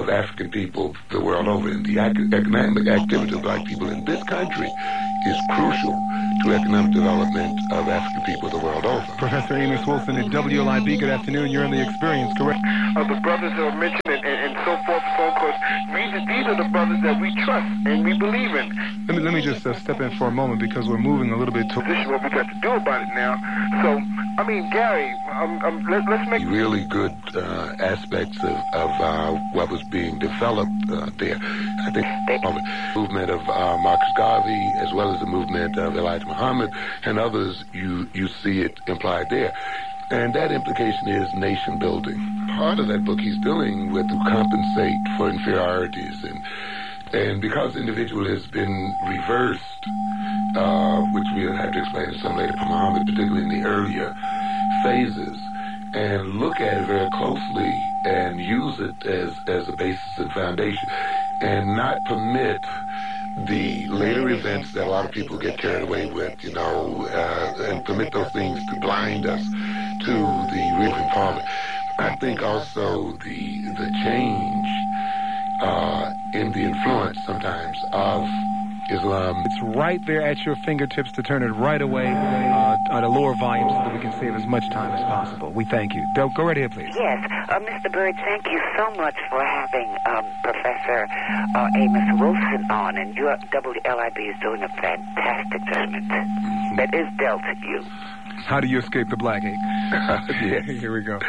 of African people the world over. And the economic activity of black people in this country is crucial to economic development of African people the world over. Professor Amos Wilson at WLIB, good afternoon. You're in the experience, correct? The brothers that are mentioned and so forth and so forth, these are the brothers that we trust and we believe in. Let me just step in for a moment because we're moving a little bit to... This is what we got to do about it now. So, I mean, Gary, let's make... Really good aspects of what was being developed there. I think the movement of Marcus Garvey, as well as the movement of Elijah Muhammad and others, you see it implied there. And that implication is nation building. Part of that book he's dealing with to compensate for inferiorities. And because the individual has been reversed, which we'll have to explain to some later from Muhammad, particularly in the earlier phases, and look at it very closely and use it as a basis and foundation, and not permit the later events that a lot of people get carried away with, and permit those things to blind us to the real empowerment. I think also the change in the influence sometimes of Islam. It's right there at your fingertips to turn it right away at a lower volume so that we can save as much time as possible. We thank you. Go right ahead, please. Yes. Mr. Bird, thank you so much for having Professor Amos Wilson on, and your WLIB is doing a fantastic judgment that is dealt to you. How do you escape the black ache? Yeah. Here we go.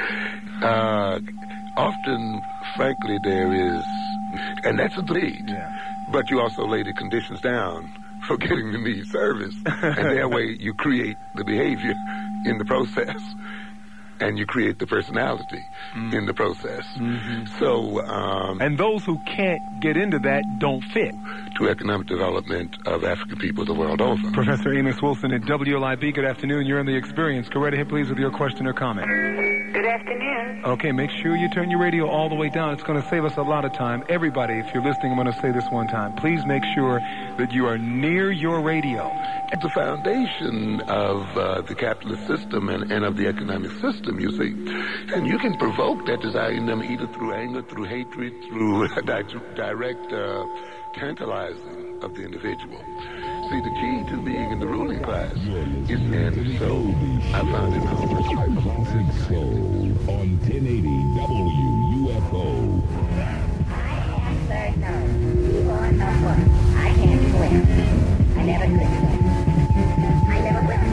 Often, frankly, there is, and that's a lead. Yeah. But you also lay the conditions down for getting the need service. And that way you create the behavior in the process. And you create the personality in the process. Mm-hmm. So, and those who can't get into that don't fit. To economic development of African people the world over. Professor Amos Wilson at WLIB, good afternoon. You're in the experience. Go right ahead, please, with your question or comment. Good afternoon. Okay, make sure you turn your radio all the way down. It's going to save us a lot of time. Everybody, if you're listening, I'm going to say this one time. Please make sure that you are near your radio. At the foundation of the capitalist system and of the economic system, you see. And you can provoke that desire in them either through anger, through hatred, through direct tantalizing of the individual. See, the key to being in the ruling class is, and so I found it Classic Soul on 1080 WUFO. I am no. You are no one. I can't swim. I never could. I never will.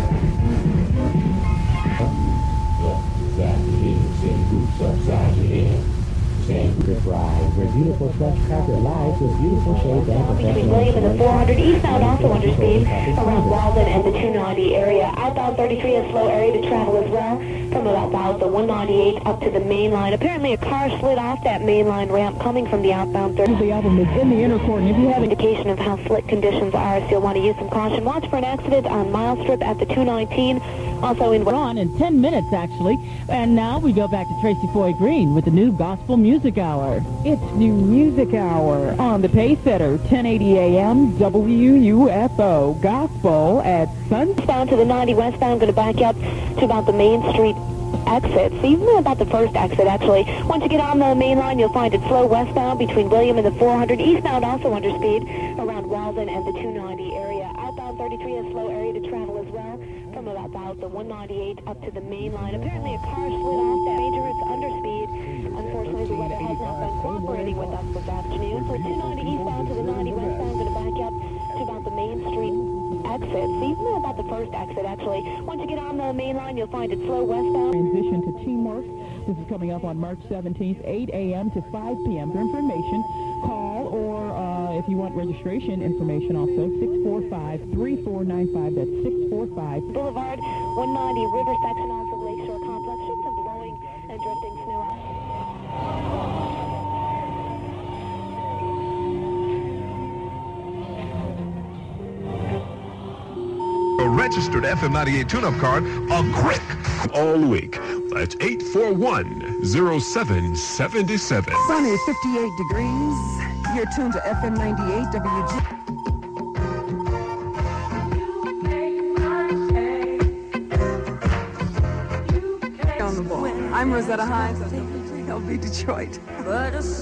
Side your head, send groups upside your head. Good ride, where beautiful fresh carpet lies with beautiful shades and Between William and the 400 eastbound, also under speed around Walden and the 290 area. Outbound 33 a slow area to travel as well from about the 198 up to the main line. Apparently a car slid off that main line ramp coming from the outbound 30. The album is in the inner court. If you have an indication of how slick conditions are, so you'll want to use some caution. Watch for an accident on Mile Strip at the 219. Also in... We're on in 10 minutes, actually. And now we go back to Tracy Foy Green with the new Gospel Music Hour. It's New Music Hour on the Pacesetter, 1080 AM, WUFO. Gospel at sunset. Down to the 90 westbound, going to back up to about the Main Street exit. So even about the first exit, actually. Once you get on the main line, you'll find it slow westbound between William and the 400. Eastbound also under speed around Walden and the 290 area. Outbound 33 a slow area to travel as well from about the 198 up to the main line. Apparently a car slid off that major route under speed. Unfortunately, the weather has not been cooperating with us this afternoon. So 290 eastbound to the 90 westbound, going to back up to about the Main Street exit. So even about the first exit, actually. Once you get on the main line, you'll find it slow westbound. Transition to Teamwork. This is coming up on March 17th, 8 a.m. to 5 p.m. For information, call or if you want registration information also, 645-3495. That's 645. Boulevard, 190 River section, also Lakeshore Complex. Should some blowing and drifting snow out. A registered FM 98 tune-up card, a quick all week. That's 841-0777. Sunny, 58 degrees. You're tuned to FM 98 WG. On the ball. I'm Rosetta Hines of LB Detroit.